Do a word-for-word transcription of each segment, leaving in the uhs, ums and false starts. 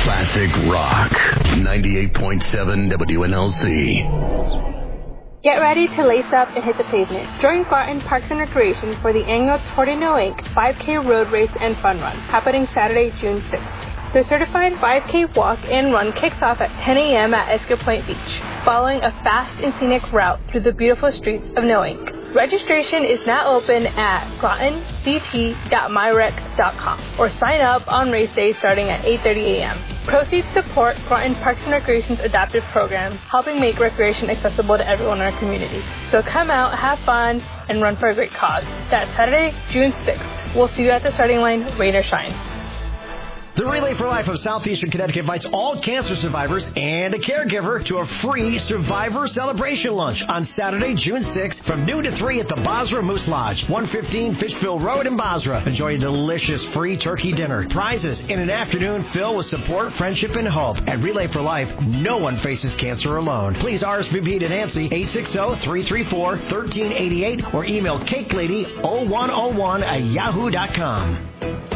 Classic Rock. ninety-eight point seven W N L C. Get ready to lace up and hit the pavement. Join Groton Parks and Recreation for the annual Tour de Noink five K road race and fun run, happening Saturday, June sixth. The certified five K walk and run kicks off at ten a.m. at Esker Point Beach, following a fast and scenic route through the beautiful streets of Noink. Registration is now open at groton c t dot my rec dot com or sign up on race day starting at eight thirty a.m. Proceeds support Groton Parks and Recreation's adaptive program, helping make recreation accessible to everyone in our community. So come out, have fun, and run for a great cause. That's Saturday, June sixth. We'll see you at the starting line, rain or shine. The Relay for Life of Southeastern Connecticut invites all cancer survivors and a caregiver to a free Survivor Celebration Lunch on Saturday, June sixth from noon to three at the Basra Moose Lodge, one fifteen Fitchville Road in Basra. Enjoy a delicious free turkey dinner, prizes, and an afternoon filled with support, friendship, and hope. At Relay for Life, no one faces cancer alone. Please R S V P to Nancy, eight six zero, three three four, one three eight eight, or email cakelady oh one oh one at yahoo dot com.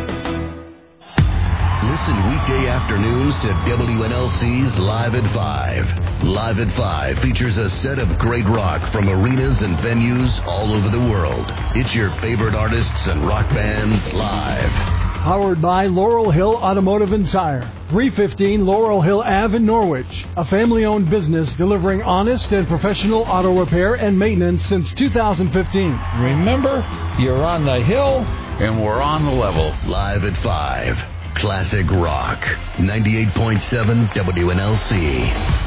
Listen weekday afternoons to W N L C's Live at five. Live at five features a set of great rock from arenas and venues all over the world. It's your favorite artists and rock bands live. Powered by Laurel Hill Automotive and Tire, three fifteen Laurel Hill Avenue in Norwich, a family-owned business delivering honest and professional auto repair and maintenance since two thousand fifteen. Remember, you're on the hill and we're on the level. Live at five. Classic Rock. ninety-eight point seven W N L C.